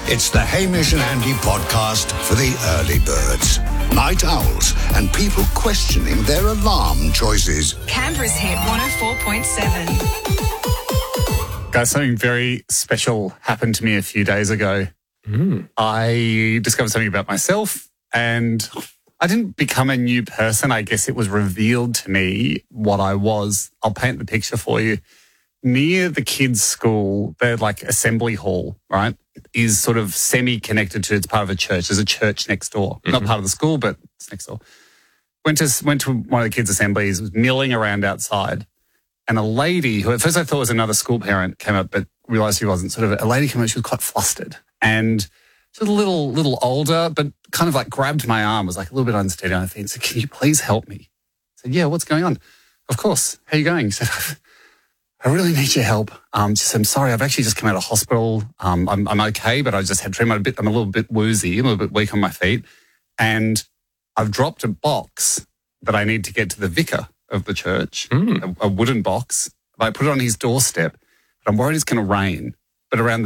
It's the Hamish and Andy podcast for the early birds, night owls, and people questioning their alarm choices. Canberra's hit 104.7. Guys, something very special happened to me a few days ago. I discovered something about myself and I didn't become a new person. I guess it was revealed to me what I was. I'll paint the picture for you. Near the kids' school, their like assembly hall, right, is sort of semi-connected to, it's part of a church. There's a church next door. Not part of the school, but it's next door. Went to one of the kids' assemblies, was milling around outside. And a lady, who at first I thought was another school parent, came up, but realised she wasn't. Sort of a lady came up, she was quite flustered. And she was a little older, but kind of like grabbed my arm, was like a little bit unsteady on her feet and said, "Can you please help me?" I said, "Yeah, what's going on?" "Of course. How are you going?" She said, "I really need your help." She said, "I'm sorry, I've actually just come out of hospital. I'm okay, but I just had treatment. I'm a little bit woozy, a little bit weak on my feet. And I've dropped a box that I need to get to the vicar of the church, a wooden box. I put it on his doorstep, but I'm worried it's going to rain. But around